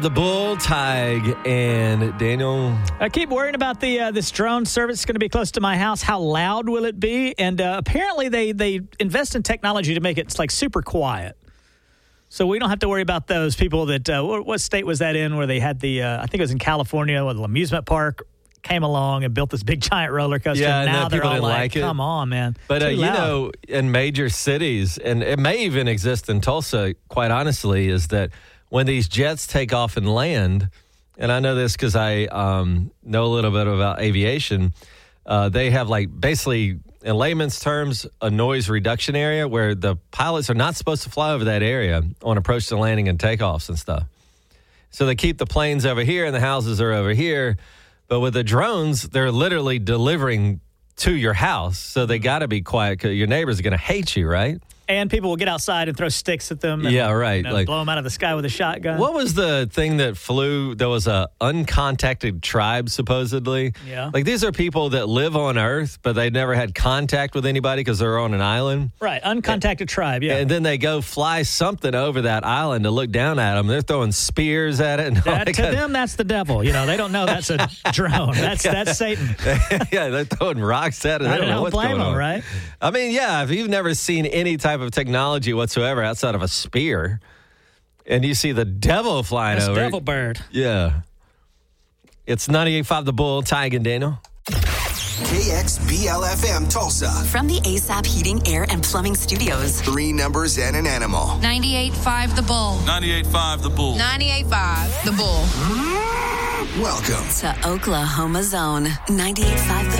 The Bull, Tig, and Daniel. I keep worrying about this drone service going to be close to my house. How loud will it be? And apparently they invest in technology to make it like super quiet. So we don't have to worry about those people that, what state was that in where they had I think it was in California, where the amusement park came along and built this big giant roller coaster. Yeah, now and they're all didn't like it. Come on, man. But, in major cities, and it may even exist in Tulsa, quite honestly, is that when these jets take off and land, and I know this because I know a little bit about aviation, they have basically, in layman's terms, a noise reduction area where the pilots are not supposed to fly over that area on approach to landing and takeoffs and stuff. So they keep the planes over here and the houses are over here. But with the drones, they're literally delivering to your house. So they got to be quiet because your neighbors are going to hate you, right? And people will get outside and throw sticks at them. And, yeah, right. Blow them out of the sky with a shotgun. What was the thing that flew? There was a uncontacted tribe, supposedly. Yeah. These are people that live on Earth, but they never had contact with anybody because they're on an island. Right. Uncontacted tribe, yeah. And then they go fly something over that island to look down at them. They're throwing spears at it. And to them, that's the devil. They don't know that's a drone. That's Satan. Yeah, they're throwing rocks at it. They don't know what's going on. Right? I mean, yeah, if you've never seen any type of technology whatsoever outside of a spear, and you see the devil flying That's over. Devil bird. Yeah. It's 98.5 The Bull, Tig and Daniel. KXBL-FM Tulsa. From the ASAP Heating, Air, and Plumbing Studios. 3 numbers and an animal. 98.5 The Bull. 98.5 The Bull. 98.5 The Bull. Welcome to Oklahoma's Own 98.5 The